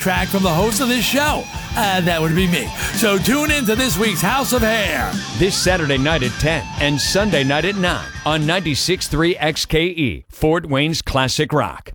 track from the host of this show. That would be me. So tune in to this week's House of Hair. This Saturday night at 10 and Sunday night at 9 on 96.3 XKE, Fort Wayne's Classic Rock.